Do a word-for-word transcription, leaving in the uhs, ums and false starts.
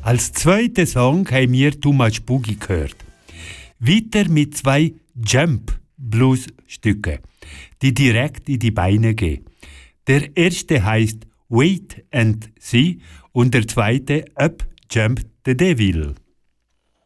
Als zweiten Song haben wir Too Much Boogie gehört. Weiter mit zwei Jump-Blues-Stücken, die direkt in die Beine gehen. Der erste heißt Wait and See und der zweite Up Jump the Devil.